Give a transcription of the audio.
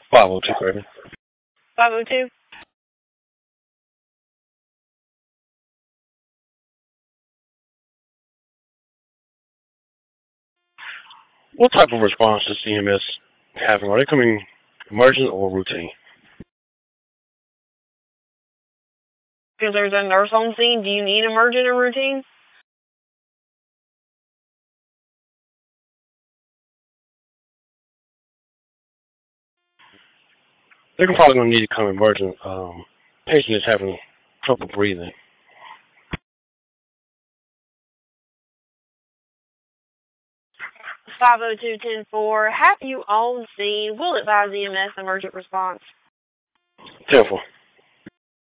502, Craven. 502. What type of response is CMS having? Are they coming emergent or routine? Because there's a nurse on scene, do you need emergent or routine? They're probably going to need to come emergent. Patient is having trouble breathing. 502-10-4. Have you on scene? Will advise EMS emergent response. 10-4.